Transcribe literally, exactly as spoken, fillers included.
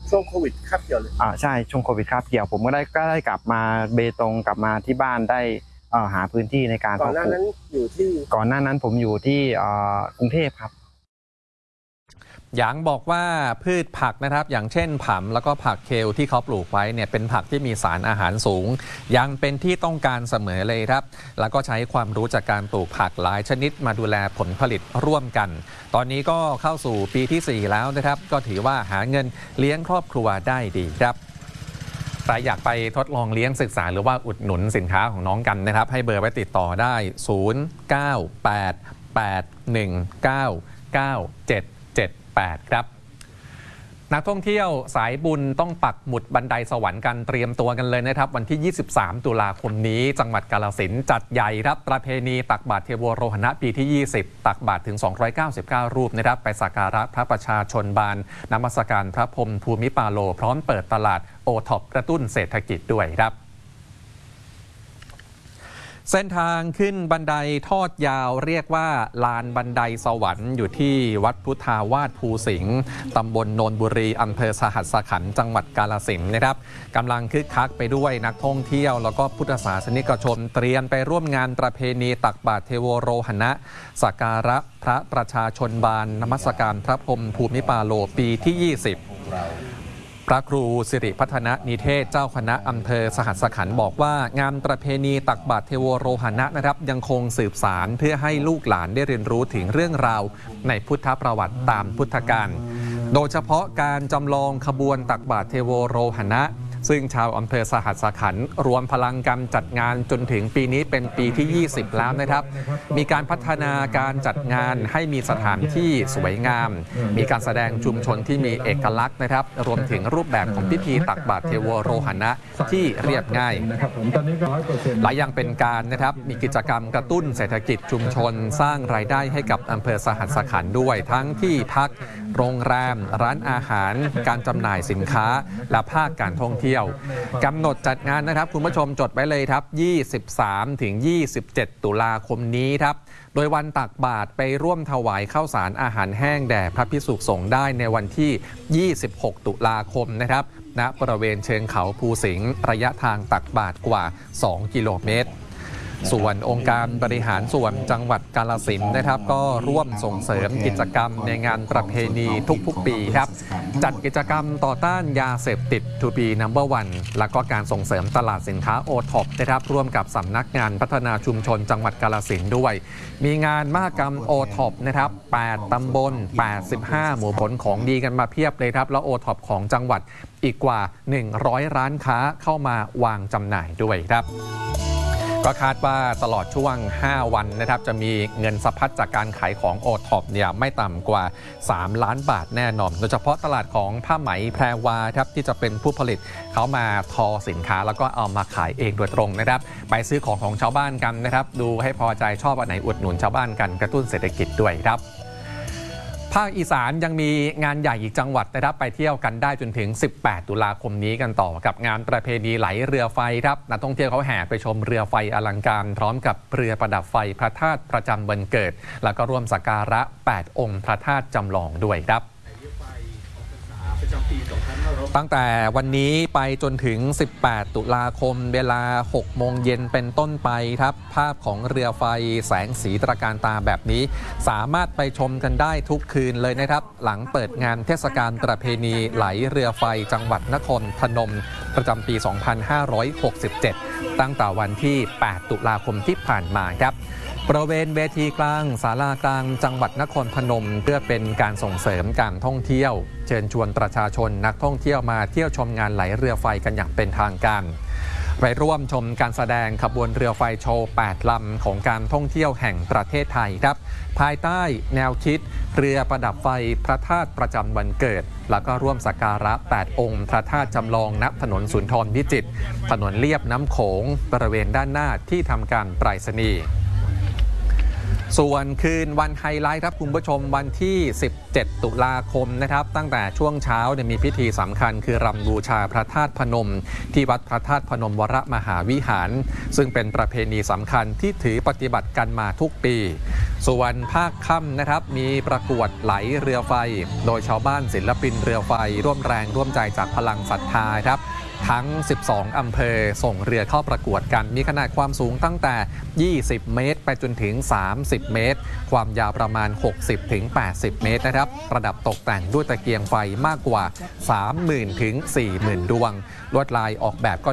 ช่วงโควิดคาบเกี่ยวเลยอ่าใช่ช่วงโควิดคาบเกี่ยวผมก็ได้ก็ได้กลับมาเบตงกลับมาที่บ้านได้เอ่อหาพื้นที่ในการก่อนหน้านั้นอยู่ที่ก่อนหน้านั้นผมอยู่ที่เอ่อกรุงเทพครับหยางบอกว่าพืชผักนะครับอย่างเช่นผัมแล้วก็ผักเคลที่เขาปลูกไว้เนี่ยเป็นผักที่มีสารอาหารสูงยังเป็นที่ต้องการเสมอเลยครับแล้วก็ใช้ความรู้จากการปลูกผักหลายชนิดมาดูแลผลผลิตร่วมกันตอนนี้ก็เข้าสู่ปีที่สี่แล้วนะครับก็ถือว่าหาเงินเลี้ยงครอบครัวได้ดีครับใครอยากไปทดลองเลี้ยงศึกษาหรือว่าอุดหนุนสินค้าของน้องกันนะครับให้เบอร์ไว้ติดต่อได้ศูนย์ เก้า แปด แปด หนึ่ง เก้า เก้า เจ็ด เจ็ด แปดครับนักท่องเที่ยวสายบุญต้องปักหมุดบันไดสวรรค์กันเตรียมตัวกันเลยนะครับวันที่ ยี่สิบสาม ตุลาคมนี้จังหวัดกาฬสินธุ์จัดใหญ่ครับประเพณีตักบาตรเทโวโรหณะปีที่ ยี่สิบ ตักบาตรถึง สองร้อยเก้าสิบเก้า รูปนะครับไปสักการะพระประชาชนบานนมัสการพระพรหมภูมิปาโลพร้อมเปิดตลาดโอท็อปกระตุ้นเศรษฐกิจด้วยครับเส้นทางขึ้นบันไดทอดยาวเรียกว่าลานบันไดสวรรค์อยู่ที่วัดพุทธาวาสภูสิงห์ตำบลโนนบุรีอำเภอสหัสขันธ์จังหวัดกาฬสินธุ์นะครับกำลังคึกคักไปด้วยนักท่องเที่ยวแล้วก็พุทธศาสนิกชนเตรียมไปร่วมงานประเพณีตักบาตรเทโวโรหณะสักการะพระประชาชนบานนมัสการพระพรหมภูมิปาโลปีที่ ยี่สิบพระครูสิริพัฒนนิเทศเจ้าคณะอำเภอสหัสขันธ์บอกว่างานประเพณีตักบาตรเทโวโรหณะนะครับยังคงสืบสานเพื่อให้ลูกหลานได้เรียนรู้ถึงเรื่องราวในพุทธประวัติตามพุทธกาลโดยเฉพาะการจำลองขบวนตักบาตรเทโวโรหณะซึ่งชาวอำเภอสหัสขันธ์รวมพลังกันจัดงานจนถึงปีนี้เป็นปีที่ ยี่สิบ แล้วนะครับมีการพัฒนาการจัดงานให้มีสถานที่สวยงามมีการแสดงชุมชนที่มีเอกลักษณ์นะครับรวมถึงรูปแบบของพิธีตักบาตรเทโวโรหณะที่เรียบง่ายหลายอย่างเป็นการนะครับมีกิจกรรมกระตุ้นเศรษฐกิจชุมชนสร้างรายได้ให้กับอำเภอสหัสขันธ์ด้วยทั้งที่พักโรงแรมร้านอาหารการจำหน่ายสินค้าและภาคการท่องเที่ยวกำหนดจัดงานนะครับคุณผู้ชมจดไว้เลยครับ ยี่สิบสามถึงยี่สิบเจ็ด ตุลาคมนี้ครับโดยวันตักบาตรไปร่วมถวายข้าวสารอาหารแห้งแด่พระภิกษุสงฆ์ได้ในวันที่ ยี่สิบหก ตุลาคมนะครับณบริเวณเชิงเขาภูสิงห์ระยะทางตักบาตรกว่า สอง กิโลเมตรส่วนองค์การบริหารส่วนจังหวัดกาฬสินธุ์นะครับก็ร่วมส่งเสริมกิจกรรมในงานประเพณีทุกๆปีครับจัดกิจกรรมต่อต้านยาเสพติด ทู บี นัมเบอร์ วัน แล้วก็การส่งเสริมตลาดสินค้าโอท็อปนะครับร่วมกับสำนักงานพัฒนาชุมชนจังหวัดกาฬสินธุ์ด้วยมีงานมหกรรมโอท็อปนะครับแปดตำบลแปดสิบห้าหมู่ผลของดีกันมาเพียบเลยครับแล้วโอท็อปของจังหวัดอีกกว่าหนึ่งร้อยร้านค้าเข้ามาวางจำหน่ายด้วยครับก็คาดว่าตลอดช่วงห้าวันนะครับจะมีเงินสะพัดจากการขายของโอท็อปเนี่ยไม่ต่ำกว่าสามล้านบาทแน่นอนโดยเฉพาะตลาดของผ้าไหมแพรวาครับที่จะเป็นผู้ผลิตเขามาทอสินค้าแล้วก็เอามาขายเองโดยตรงนะครับไปซื้อของของชาวบ้านกันนะครับดูให้พอใจชอบอันไหนอุดหนุนชาวบ้านกันกระตุ้นเศรษฐกิจด้วยครับภาคอีสานยังมีงานใหญ่อีกจังหวัดนะครับไปเที่ยวกันได้จนถึงสิบแปดตุลาคมนี้กันต่อกับงานประเพณีไหลเรือไฟครับนักท่องเที่ยวเขาแห่ไปชมเรือไฟอลังการพร้อมกับเรือประดับไฟพระธาตุประจำวันเกิดแล้วก็ร่วมสักการะแปดองค์พระธาตุจำลองด้วยครับตั้งแต่วันนี้ไปจนถึงสิบแปดตุลาคมเวลาหกโมงเย็นเป็นต้นไปครับภาพของเรือไฟแสงสีตระการตาแบบนี้สามารถไปชมกันได้ทุกคืนเลยนะครับหลังเปิดงานเทศกาลประเพณีไหลเรือไฟจังหวัดนครพนมประจำปี สองพันห้าร้อยหกสิบเจ็ด ตั้งแต่วันที่ แปด ตุลาคมที่ผ่านมาครับบริเวณเวทีกลางศาลากลางจังหวัดนครพนมเพื่อเป็นการส่งเสริมการท่องเที่ยวเชิญชวนประชาชนนักท่องเที่ยวมาเที่ยวชมงานไหลเรือไฟกันอย่างเป็นทางการไปร่วมชมการแสดงขบวนเรือไฟโชว์แปดลำของการท่องเที่ยวแห่งประเทศไทยครับภายใต้แนวคิดเรือประดับไฟพระธาตุประจำวันเกิดแล้วก็ร่วมสักการะแปดองค์พระธาตุจำลองณถนนสุนทรวิจิตรถนนเลียบน้ำโขงบริเวณด้านหน้าที่ทำการไปรษณีย์ส่วนคืนวันไฮไลท์ครับคุณผู้ชมวันที่สิบเจ็ดตุลาคมนะครับตั้งแต่ช่วงเช้าเนี่ยมีพิธีสำคัญคือรำบูชาพระธาตุพนมที่วัดพระธาตุพนมวรมหาวิหารซึ่งเป็นประเพณีสำคัญที่ถือปฏิบัติกันมาทุกปีส่วนภาคค่ำนะครับมีประกวดไหลเรือไฟโดยชาวบ้านศิลปินเรือไฟร่วมแรงร่วมใจจากพลังศรัทธาครับทั้งสิบสองอำเภอส่งเรือเข้าประกวดกันมีขนาดความสูงตั้งแต่ยี่สิบเมตรไปจนถึงสามสิบเมตรความยาวประมาณ หกสิบถึงแปดสิบ เมตรนะครับประดับตกแต่งด้วยตะเกียงไฟมากกว่า สามหมื่นถึงสี่หมื่น ดวงลวดลายออกแบบก็